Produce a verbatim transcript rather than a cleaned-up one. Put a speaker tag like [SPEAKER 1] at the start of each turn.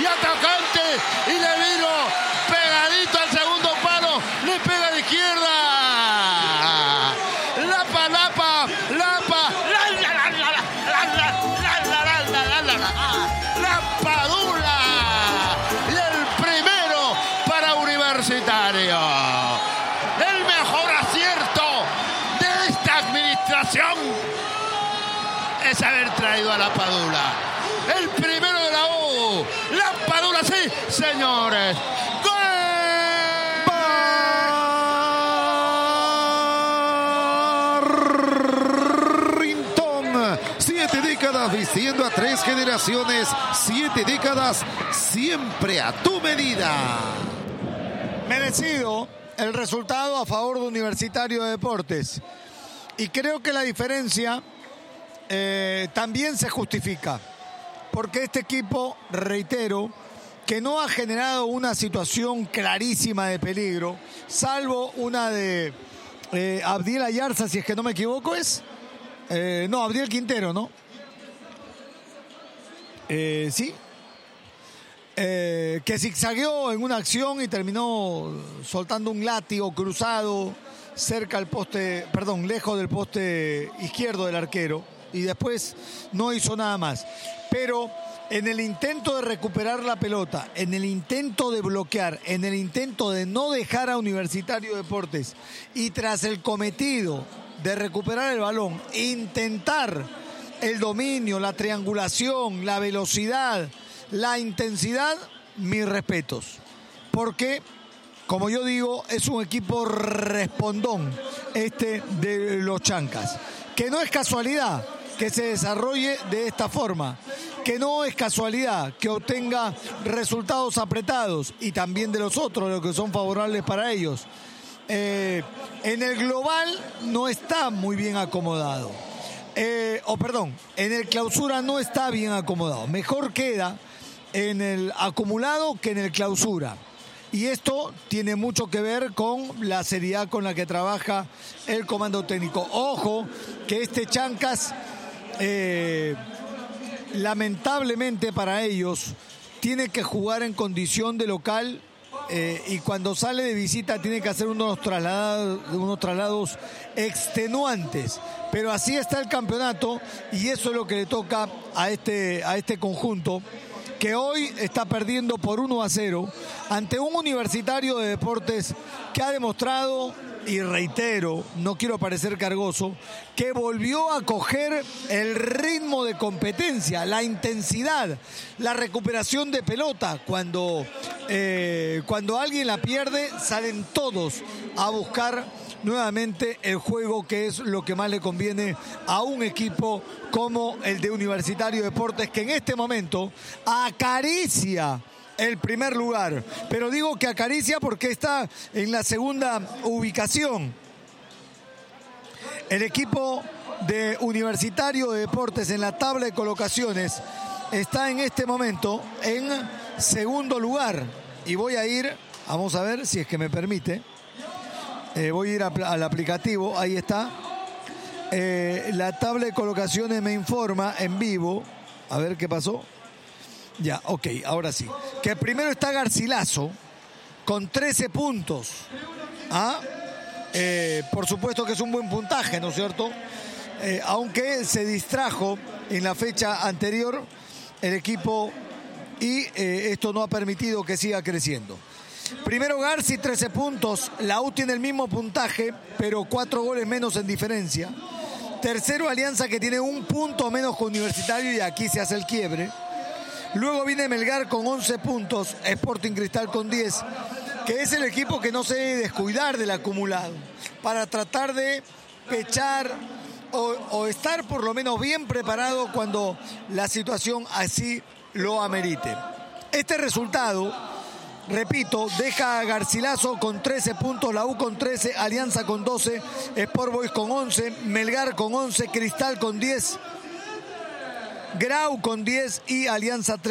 [SPEAKER 1] y atacante, y le vino pegadito al segundo palo, le pega de izquierda. Lapa, Lapa, Lapa, la, la, la, la, la, la, la, la, la, la, la, la Padula, y el primero para Universitario. El mejor acierto de esta administración es haber traído a la Padula. El primero de la U. La Padula, sí, señores. ¡Gol!
[SPEAKER 2] Barrington. Siete décadas vistiendo a tres generaciones. Siete décadas siempre a tu medida.
[SPEAKER 3] Merecido el resultado a favor de Universitario de Deportes. Y creo que la diferencia eh, también se justifica. Porque este equipo, reitero, que no ha generado una situación clarísima de peligro, salvo una de eh, Abdiel Ayarza, si es que no me equivoco, es... Eh, no, Abdiel Quintero, ¿no? Eh, sí. Eh, que zigzagueó en una acción y terminó soltando un látigo cruzado cerca al poste, perdón, lejos del poste izquierdo del arquero, y después no hizo nada más. Pero en el intento de recuperar la pelota, en el intento de bloquear, en el intento de no dejar a Universitario Deportes, y tras el cometido de recuperar el balón, intentar el dominio, la triangulación, la velocidad, la intensidad, mis respetos. Porque, como yo digo, es un equipo respondón este de los Chancas. Que no es casualidad que se desarrolle de esta forma. Que no es casualidad que obtenga resultados apretados, y también de los otros, los que son favorables para ellos. Eh, en el global no está muy bien acomodado. Eh, o oh, perdón, en el clausura no está bien acomodado. Mejor queda en el acumulado que en el clausura. Y esto tiene mucho que ver con la seriedad con la que trabaja el comando técnico. Ojo, que este Chancas, eh, lamentablemente para ellos, tiene que jugar en condición de local, eh, y cuando sale de visita tiene que hacer unos traslados, unos traslados extenuantes. Pero así está el campeonato, y eso es lo que le toca a este, a este conjunto, que hoy está perdiendo por uno a cero ante un Universitario de Deportes que ha demostrado, y reitero, no quiero parecer cargoso, que volvió a coger el ritmo de competencia, la intensidad, la recuperación de pelota. Cuando, eh, cuando alguien la pierde, salen todos a buscar nuevamente el juego, que es lo que más le conviene a un equipo como el de Universitario Deportes, que en este momento acaricia el primer lugar. Pero digo que acaricia porque está en la segunda ubicación. El equipo de Universitario de Deportes en la tabla de colocaciones está en este momento en segundo lugar. Y voy a ir, vamos a ver si es que me permite. Eh, voy a ir a, al aplicativo, ahí está. Eh, la tabla de colocaciones me informa en vivo. A ver qué pasó. Ya, ok, ahora sí. Que primero está Garcilaso con trece puntos. ¿Ah? Eh, por supuesto que es un buen puntaje, ¿no es cierto? Eh, aunque se distrajo en la fecha anterior el equipo, y eh, esto no ha permitido que siga creciendo. Primero Garci, trece puntos. La U tiene el mismo puntaje, pero cuatro goles menos en diferencia. Tercero Alianza, que tiene un punto menos que Universitario, y aquí se hace el quiebre. Luego viene Melgar con once puntos, Sporting Cristal con diez, que es el equipo que no se debe descuidar del acumulado para tratar de pechar o, o estar por lo menos bien preparado cuando la situación así lo amerite. Este resultado, repito, deja a Garcilaso con trece puntos, la U con trece, Alianza con doce, Sport Boys con once, Melgar con once, Cristal con diez, Grau con diez y Alianza tres.